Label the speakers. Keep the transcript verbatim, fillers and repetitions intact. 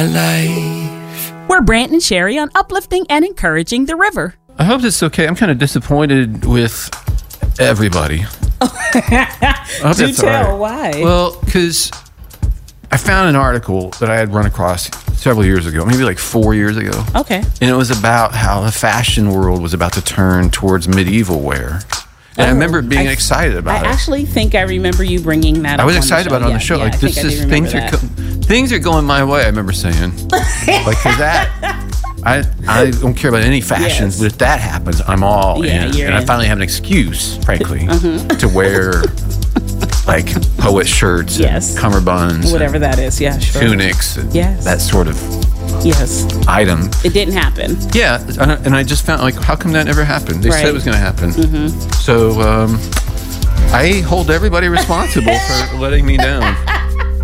Speaker 1: Life.
Speaker 2: We're Brant and Sherry on uplifting and encouraging the river.
Speaker 1: I hope it's okay. I'm kind of disappointed with everybody. I hope
Speaker 2: Do
Speaker 1: that's
Speaker 2: tell,
Speaker 1: all
Speaker 2: why?
Speaker 1: Well, because I found an article that I had run across several years ago, maybe like four years ago.
Speaker 2: Okay.
Speaker 1: And it was about how the fashion world was about to turn towards medieval wear. And
Speaker 2: Oh,
Speaker 1: I remember being
Speaker 2: I-
Speaker 1: excited about
Speaker 2: I
Speaker 1: it.
Speaker 2: actually think I remember you bringing that up.
Speaker 1: I was
Speaker 2: on the
Speaker 1: excited
Speaker 2: show.
Speaker 1: about it on
Speaker 2: Yeah,
Speaker 1: the show.
Speaker 2: yeah,
Speaker 1: like
Speaker 2: I
Speaker 1: this
Speaker 2: think I
Speaker 1: is
Speaker 2: do
Speaker 1: things
Speaker 2: remember
Speaker 1: are
Speaker 2: that.
Speaker 1: co- things are going my way. I remember saying, like, 'cause that I I don't care about any fashions,
Speaker 2: Yes.
Speaker 1: but if that happens, I'm all
Speaker 2: Yeah,
Speaker 1: in.
Speaker 2: you're
Speaker 1: And I
Speaker 2: in.
Speaker 1: finally have an excuse, frankly, to wear like poet shirts,
Speaker 2: Yes.
Speaker 1: and cummerbunds,
Speaker 2: Whatever that is. Yeah,
Speaker 1: and
Speaker 2: sure.
Speaker 1: tunics, and
Speaker 2: Yes.
Speaker 1: that sort of
Speaker 2: Yes.
Speaker 1: item.
Speaker 2: It didn't happen.
Speaker 1: Yeah, and I- and I just found like, how come that never happened? They said
Speaker 2: Right.
Speaker 1: it was going to happen. So um, I hold everybody responsible for letting me down.